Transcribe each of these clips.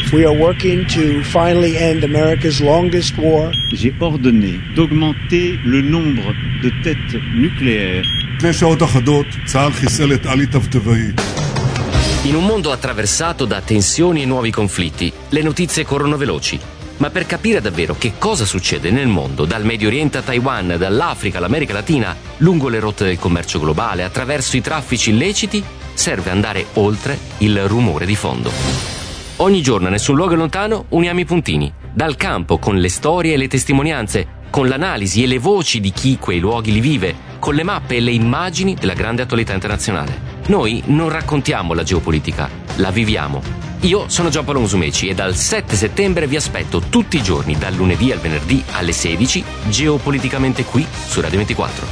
We are working to finally end America's longest war. J'ai ordonné d'augmenter le nombre de têtes nucléaires. In un mondo attraversato da tensioni e nuovi conflitti, le notizie corrono veloci. Ma per capire davvero che cosa succede nel mondo, dal Medio Oriente a Taiwan, dall'Africa all'America Latina, lungo le rotte del commercio globale, attraverso i traffici illeciti, serve andare oltre il rumore di fondo. Ogni giorno, nessun luogo è lontano, uniamo i puntini. Dal campo, con le storie e le testimonianze, con l'analisi e le voci di chi quei luoghi li vive, con le mappe e le immagini della grande attualità internazionale. Noi non raccontiamo la geopolitica, la viviamo. Io sono Giampaolo Musumeci e dal 7 settembre vi aspetto tutti i giorni, dal lunedì al venerdì alle 16, geopoliticamente qui su Radio 24.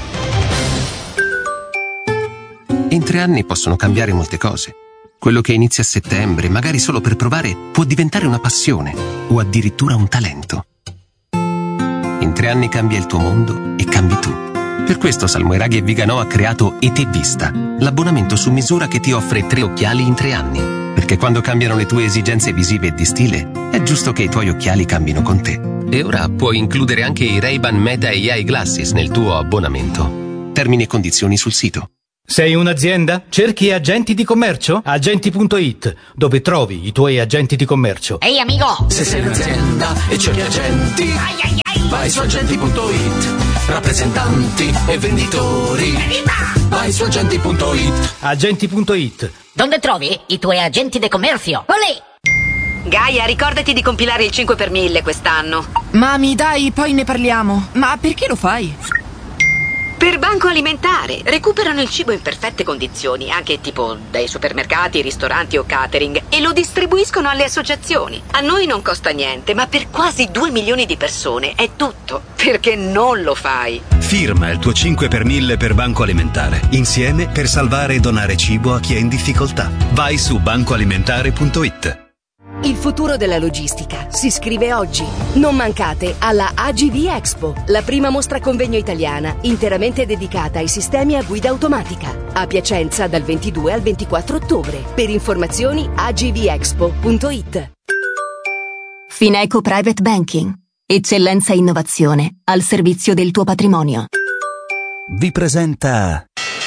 In 3 anni possono cambiare molte cose. Quello che inizia a settembre, magari solo per provare, può diventare una passione o addirittura un talento. In 3 anni cambia il tuo mondo e cambi tu. Per questo Salmoiraghi e Viganò ha creato ET Vista, l'abbonamento su misura che ti offre 3 occhiali in 3 anni. Perché quando cambiano le tue esigenze visive e di stile, è giusto che i tuoi occhiali cambino con te. E ora puoi includere anche i Ray-Ban Meta AI Glasses nel tuo abbonamento. Termini e condizioni sul sito. Sei un'azienda? Cerchi agenti di commercio? Agenti.it, dove trovi i tuoi agenti di commercio. Ehi amico! Se sei un'azienda e cerchi agenti, vai su agenti.it. Rappresentanti e venditori, vai su agenti.it. Agenti.it. Dove trovi i tuoi agenti di commercio? Olè! Gaia, ricordati di compilare il 5 per 1000 quest'anno. Mami, dai, poi ne parliamo. Ma perché lo fai? Per Banco Alimentare. Recuperano il cibo in perfette condizioni, anche tipo dai supermercati, ristoranti o catering, e lo distribuiscono alle associazioni. A noi non costa niente, ma per quasi 2 milioni di persone è tutto. Perché non lo fai? Firma il tuo 5 per 1000 per Banco Alimentare. Insieme per salvare e donare cibo a chi è in difficoltà. Vai su bancoalimentare.it. Il futuro della logistica si scrive oggi. Non mancate alla AGV Expo, la prima mostra convegno italiana interamente dedicata ai sistemi a guida automatica. A Piacenza dal 22 al 24 ottobre. Per informazioni agvexpo.it. Fineco Private Banking. Eccellenza e innovazione al servizio del tuo patrimonio. Vi presenta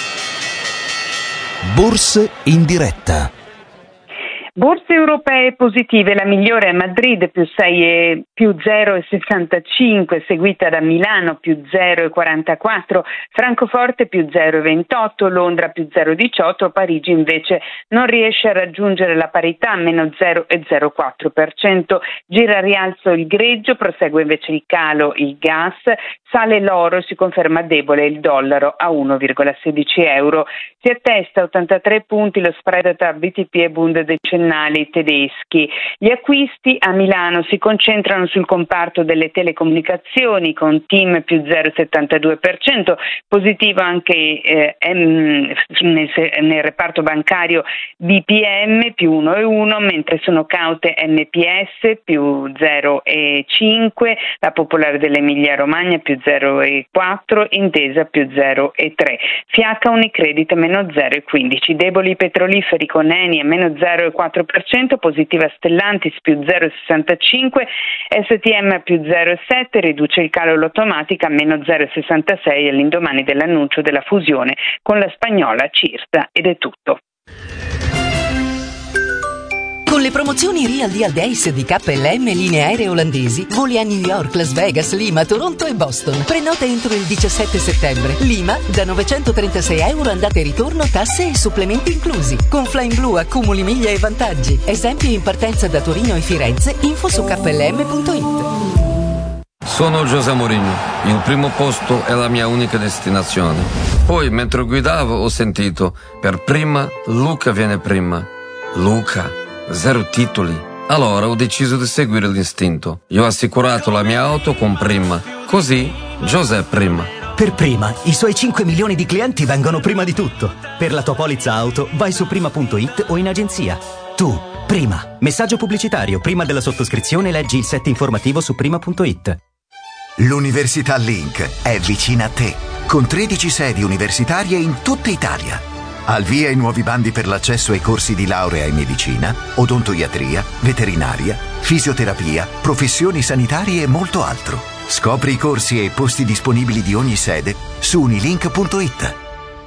Borse in diretta. Borse europee positive, la migliore è Madrid più 0,65, seguita da Milano più 0,44, Francoforte più 0,28, Londra più 0,18, Parigi invece non riesce a raggiungere la parità, meno 0,04%, gira a rialzo il greggio, prosegue invece il calo il gas, sale l'oro e si conferma debole il dollaro a 1,16 euro. Si attesta a 83 punti lo spread tra BTP e Bund decennali tedeschi. Gli acquisti a Milano si concentrano sul comparto delle telecomunicazioni con TIM più 0,72%, positivo anche nel reparto bancario BPM più 1,1%, mentre sono caute MPS più 0,5%, la Popolare dell'Emilia Romagna più 0,4%, Intesa più 0,3%, Fiacca Unicredit meno 0,15%, deboli i petroliferi con Eni a meno 0,4%, positiva Stellantis più 0,65%, STM a più 0,7%, riduce il calo l'automatica a meno 0,66% all'indomani dell'annuncio della fusione con la spagnola CIRSA. Ed è tutto. Con le promozioni Real Deal Days di KLM linee aeree olandesi, voli a New York, Las Vegas, Lima, Toronto e Boston. Prenota entro il 17 settembre. Lima da €936 andata e ritorno, tasse e supplementi inclusi. Con Flying Blue accumuli miglia e vantaggi. Esempio in partenza da Torino e Firenze. Info su klm.it. Sono José Mourinho. Il primo posto è la mia unica destinazione. Poi, mentre guidavo, ho sentito: per prima, Luca viene prima. Luca. 0 titoli. Allora ho deciso di seguire l'istinto. Io ho assicurato la mia auto con Prima. Così, José Prima. Per Prima, i suoi 5 milioni di clienti vengono prima di tutto. Per la tua polizza auto, vai su prima.it o in agenzia. Tu, Prima. Messaggio pubblicitario. Prima della sottoscrizione leggi il set informativo su prima.it. L'Università Link è vicina a te, con 13 sedi universitarie in tutta Italia. Al via i nuovi bandi per l'accesso ai corsi di laurea in medicina, odontoiatria, veterinaria, fisioterapia, professioni sanitarie e molto altro. Scopri i corsi e i posti disponibili di ogni sede su unilink.it.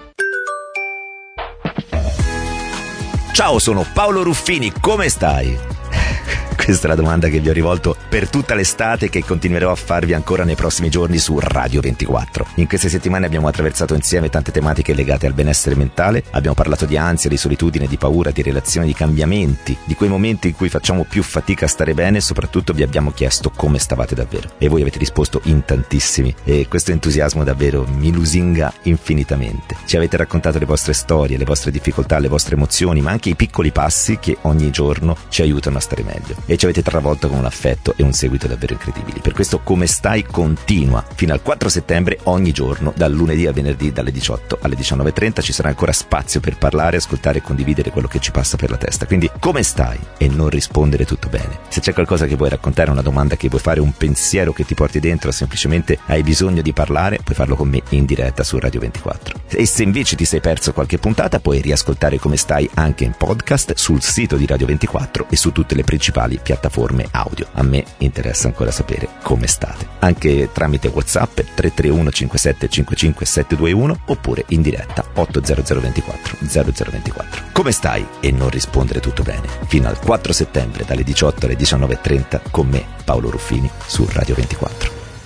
Ciao, sono Paolo Ruffini, come stai? Questa è la domanda che vi ho rivolto per tutta l'estate e che continuerò a farvi ancora nei prossimi giorni su Radio 24. In queste settimane abbiamo attraversato insieme tante tematiche legate al benessere mentale, abbiamo parlato di ansia, di solitudine, di paura, di relazioni, di cambiamenti, di quei momenti in cui facciamo più fatica a stare bene e soprattutto vi abbiamo chiesto come stavate davvero. E voi avete risposto in tantissimi e questo entusiasmo davvero mi lusinga infinitamente. Ci avete raccontato le vostre storie, le vostre difficoltà, le vostre emozioni, ma anche i piccoli passi che ogni giorno ci aiutano a stare meglio. E ci avete travolto con un affetto e un seguito davvero incredibili. Per questo Come stai continua fino al 4 settembre ogni giorno, dal lunedì al venerdì dalle 18 alle 19:30. Ci sarà ancora spazio per parlare, ascoltare e condividere quello che ci passa per la testa. Quindi come stai? E non rispondere tutto bene. Se c'è qualcosa che vuoi raccontare, una domanda che vuoi fare, un pensiero che ti porti dentro, semplicemente hai bisogno di parlare, puoi farlo con me in diretta su Radio 24. E se invece ti sei perso qualche puntata, puoi riascoltare Come stai anche in podcast sul sito di Radio 24 e su tutte le principali piattaforme audio. A me interessa ancora sapere come state, anche tramite WhatsApp 331 57 55 721 oppure in diretta 800 24 0024. Come stai? E non rispondere tutto bene fino al 4 settembre dalle 18 alle 19:30 con me, Paolo Ruffini, su Radio 24.